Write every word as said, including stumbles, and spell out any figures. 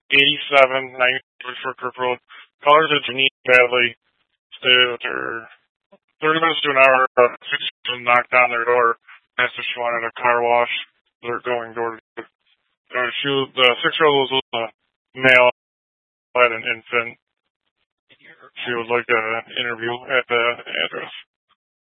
eighty-seven ninety for Kirk Road. Callers that need badly stayed with her thirty minutes to an hour. Uh, six knocked on their door. Asked if she wanted a car wash. They're going door to door. Uh, she was, the six-year-old was a male, had an infant. She would like an interview at the address.